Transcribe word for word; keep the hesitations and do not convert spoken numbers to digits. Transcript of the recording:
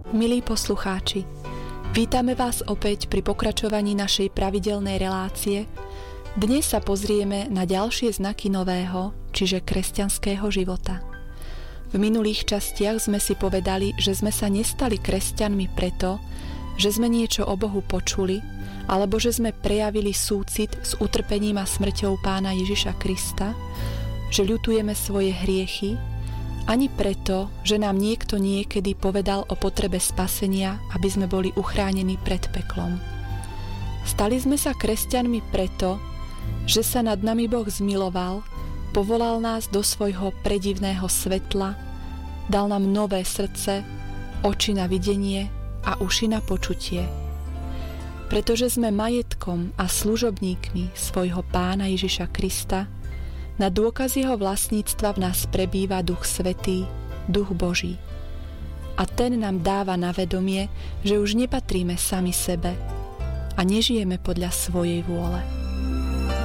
Milí poslucháči, vítame vás opäť pri pokračovaní našej pravidelnej relácie. Dnes sa pozrieme na ďalšie znaky nového, čiže kresťanského života. V minulých častiach sme si povedali, že sme sa nestali kresťanmi preto, že sme niečo o Bohu počuli, alebo že sme prejavili súcit s utrpením a smrťou Pána Ježiša Krista, že ľutujeme svoje hriechy, ani preto, že nám niekto niekedy povedal o potrebe spasenia, aby sme boli uchránení pred peklom. Stali sme sa kresťanmi preto, že sa nad nami Boh zmiloval, povolal nás do svojho predivného svetla, dal nám nové srdce, oči na videnie a uši na počutie. Pretože sme majetkom a služobníkmi svojho Pána Ježiša Krista, na dôkaz jeho vlastníctva v nás prebýva Duch Svätý, Duch Boží. A ten nám dáva na vedomie, že už nepatríme sami sebe a nežijeme podľa svojej vôle.